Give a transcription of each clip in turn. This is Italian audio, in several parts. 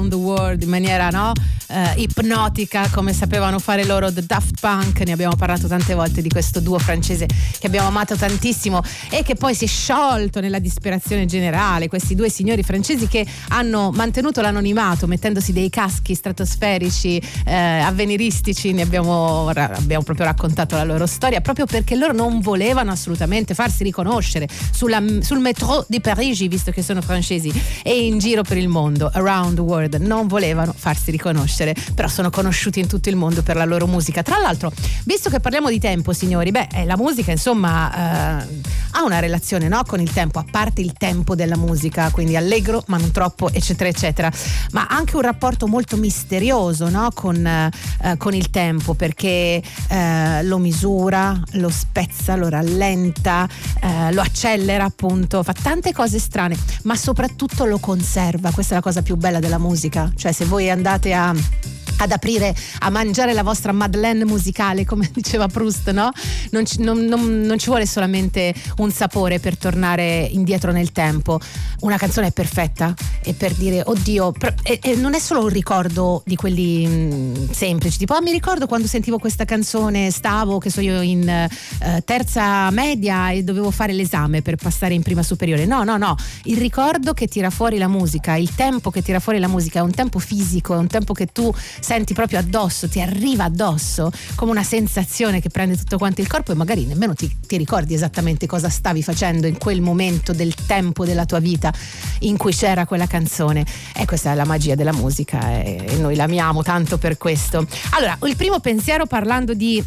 Around the World in maniera ipnotica, come sapevano fare loro, The Daft Punk. Ne abbiamo parlato tante volte di questo duo francese che abbiamo amato tantissimo e che poi si è sciolto nella disperazione generale. Questi due signori francesi che hanno mantenuto l'anonimato mettendosi dei caschi stratosferici avveniristici. Ne abbiamo proprio raccontato la loro storia, proprio perché loro non volevano assolutamente farsi riconoscere sul metro di Parigi, visto che sono francesi, e in giro per il mondo, around the world, non volevano farsi riconoscere, però sono conosciuti in tutto il mondo per la loro musica. Tra l'altro, visto che parliamo di tempo, signori, la musica insomma ha una relazione con il tempo, a parte il tempo della musica, quindi allegro ma non troppo, eccetera eccetera, ma anche un rapporto molto misterioso con il tempo, perché lo misura, lo spezza, lo rallenta, lo accelera, appunto, fa tante cose strane, ma soprattutto lo conserva. Questa è la cosa più bella della musica. Cioè, se voi andate ad aprire, a mangiare la vostra Madeleine musicale, come diceva Proust, non ci vuole solamente un sapore per tornare indietro nel tempo. Una canzone è perfetta e per dire oddio, e non è solo un ricordo di quelli semplici, tipo mi ricordo quando sentivo questa canzone, stavo, che so io, in terza media e dovevo fare l'esame per passare in prima superiore. No, il ricordo che tira fuori la musica, il tempo che tira fuori la musica è un tempo fisico, è un tempo che tu senti proprio addosso, ti arriva addosso come una sensazione che prende tutto quanto il corpo, e magari nemmeno ti ricordi esattamente cosa stavi facendo in quel momento del tempo della tua vita in cui c'era quella canzone. E questa è la magia della musica e noi l'amiamo tanto per questo. Allora, il primo pensiero, parlando di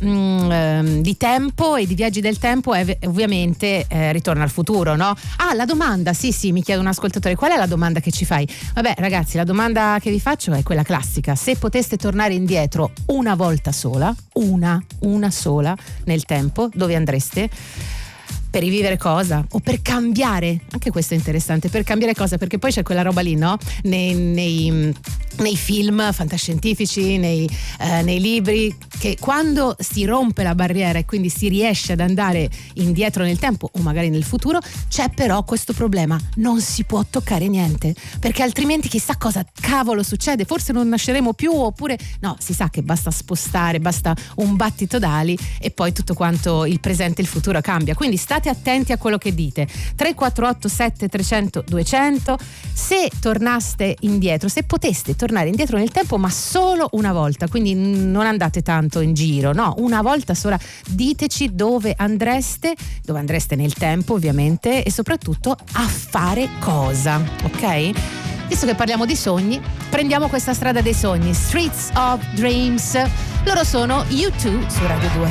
tempo e di viaggi del tempo, è ovviamente Ritorno al futuro, no? La domanda, sì, mi chiede un ascoltatore, qual è la domanda che ci fai? Vabbè ragazzi, la domanda che vi faccio è quella classica: se poteste tornare indietro una volta sola, una sola nel tempo, dove andreste? Per rivivere cosa? O per cambiare? Anche questo è interessante, per cambiare cosa? Perché poi c'è quella roba lì, no? Nei film fantascientifici, nei libri, che quando si rompe la barriera e quindi si riesce ad andare indietro nel tempo o magari nel futuro, c'è però questo problema: non si può toccare niente, perché altrimenti chissà cosa cavolo succede, forse non nasceremo più, oppure no, si sa che basta spostare, basta un battito d'ali e poi tutto quanto il presente e il futuro cambia. Quindi state attenti a quello che dite. 348 7300 200. Se tornaste indietro, se poteste tornare indietro nel tempo, ma solo una volta, quindi non andate tanto in giro, no, una volta sola, diteci dove andreste nel tempo, ovviamente, e soprattutto a fare cosa, ok? Visto che parliamo di sogni, prendiamo questa strada dei sogni. Streets of Dreams, loro sono U2 su Radio 2.